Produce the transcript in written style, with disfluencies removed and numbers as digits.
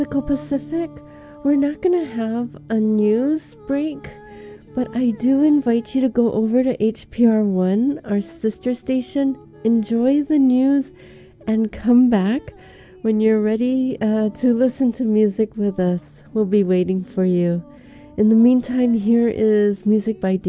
Pacific, we're not going to have a news break, but I do invite you to go over to HPR1, our sister station, enjoy the news, and come back when you're ready to listen to music with us. We'll be waiting for you. In the meantime, here is music by